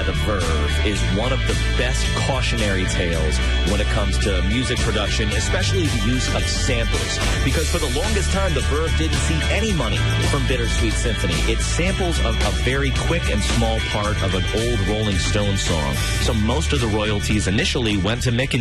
The Verve is one of the best cautionary tales when it comes to music production, especially the use of samples. Because for the longest time, The Verve didn't see any money from Bittersweet Symphony. It's samples of a very quick and small part of an old Rolling Stones song. So most of the royalties initially went to Mick and